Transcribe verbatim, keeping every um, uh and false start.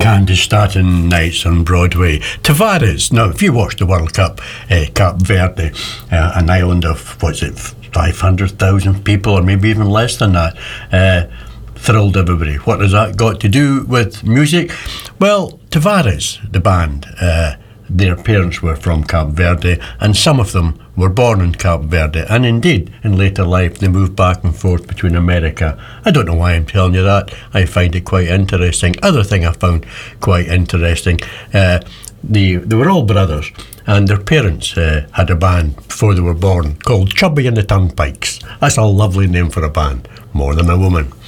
clandestine nights on Broadway. Tavares, now if you watch the World Cup, uh, Cape Verde, uh, an island of, what's it, five hundred thousand people, or maybe even less than that, uh, thrilled everybody. What has that got to do with music? Well, Tavares, the band, uh, their parents were from Cape Verde, and some of them were born in Cape Verde, and indeed in later life they moved back and forth between America. I don't know why I'm telling you that. I find it quite interesting. Other thing I found quite interesting, uh, the, they were all brothers, and their parents uh, had a band before they were born called Chubby and the Turnpikes. That's a lovely name for a band, more than a woman.